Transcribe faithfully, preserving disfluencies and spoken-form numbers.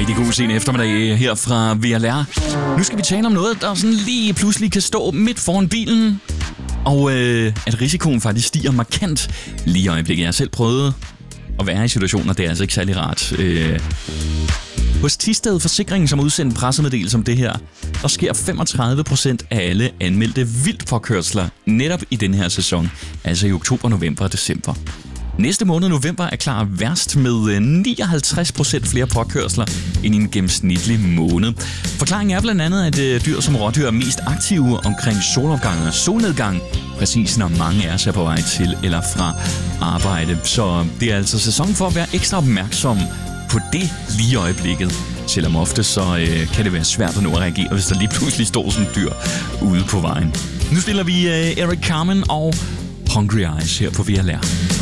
Rigtig god sen eftermiddag her fra V L R. Nu skal vi tale om noget, der sådan lige pludselig kan stå midt foran bilen. Og øh, at risikoen faktisk stiger markant lige i øjeblikket. Jeg har selv prøvet at være i situationer, det er altså ikke særlig rart. Øh, hos Thisted Forsikring, som udsendte en pressemeddelelse om det her, der sker femogtredive procent af alle anmeldte vildtpåkørsler netop i den her sæson. Altså i oktober, november og december. Næste måned, november, er klar værst med nioghalvtreds procent flere påkørsler end i en gennemsnitlig måned. Forklaringen er blandt andet, at dyr som rådyr er mest aktive omkring solopgang og solnedgang, præcis når mange af os er på vej til eller fra arbejde. Så det er altså sæson for at være ekstra opmærksom på det lige i øjeblikket. Selvom ofte så øh, kan det være svært at nå at reagere, hvis der lige pludselig står sådan et dyr ude på vejen. Nu stiller vi øh, Eric Carmen og Hungry Eyes her på V L R.